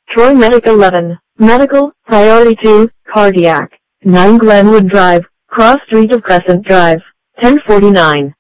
Troy Medic 11, Medical, Priority 2, Cardiac, 9 Glenwood Drive, Cross Street of Crescent Drive, 1049.